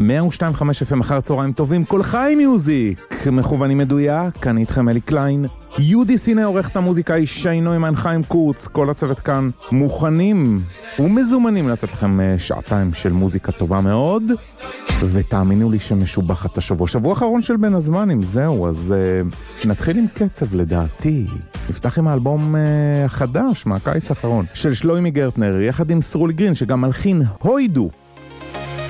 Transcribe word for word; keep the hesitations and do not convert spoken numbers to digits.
מאה ושתיים נקודה חמש אף אם אחר צהריים טובים, כל חי מיוזיק, מכוונים מדויק, כאן איתכם אלי קליין. יהודי סיני עורך את המוזיקאי שי נוימן, חיים קורץ, כל הצוות כאן מוכנים ומזומנים לתת לכם שעתיים של מוזיקה טובה מאוד, ותאמינו לי שמשובחת השבוע. שבוע אחרון של בין הזמנים, זהו, אז uh, נתחיל עם קצב לדעתי. נפתח עם האלבום uh, החדש מהקיץ האחרון של שלוימי גרטנר, יחד עם סרולי גרין, שגם מלחין הוידו.